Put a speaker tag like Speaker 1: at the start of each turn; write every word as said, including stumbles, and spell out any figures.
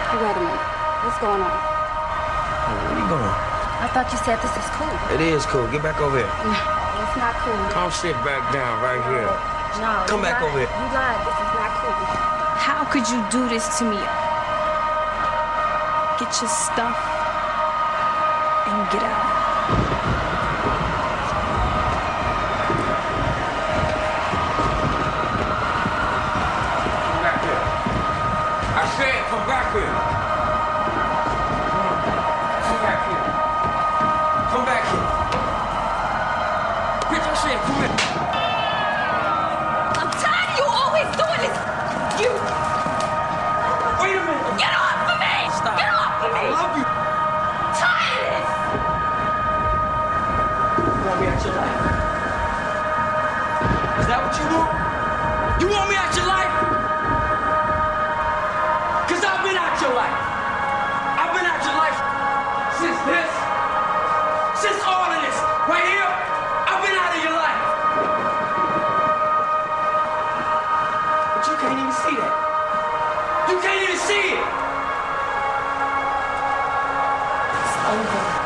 Speaker 1: Wait a minute. What's going on?
Speaker 2: Where you going?
Speaker 1: I thought you said this is cool.
Speaker 2: It is cool. Get back over here.
Speaker 1: No, it's not cool.
Speaker 2: Come sit back down right here.
Speaker 1: No,
Speaker 2: Come
Speaker 1: you
Speaker 2: back
Speaker 1: lied.
Speaker 2: over here.
Speaker 1: You lied. This is not cool.
Speaker 3: How could you do this to me? Get your stuff and get out.
Speaker 2: Come back here. I said come back here. Come back here. Come back here. Bitch, I said come here.
Speaker 3: I'm tired of you always doing this. You.
Speaker 2: Wait a minute.
Speaker 3: Get off of me!
Speaker 2: Stop.
Speaker 3: Get off of me!
Speaker 2: I love you.
Speaker 3: Tired of this!
Speaker 2: You want me out your life? Is that what you want? You want me out your life? Cause I've been out your life. I've been out your life since this. Since all of this. Right here. I've been out of your life. But you can't even see that. You can't even see it.
Speaker 3: It's over.